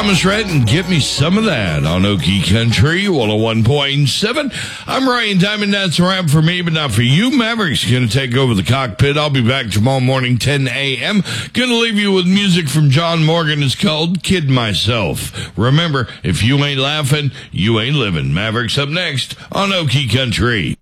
Thomas Rhett and Get Me Some of That on Okie Country 101.7. I'm Ryan Diamond. That's a wrap for me, but not for you. Maverick's going to take over the cockpit. I'll be back tomorrow morning, 10 a.m. Going to leave you with music from John Morgan. It's called Kid Myself. Remember, if you ain't laughing, you ain't living. Maverick's up next on Okie Country.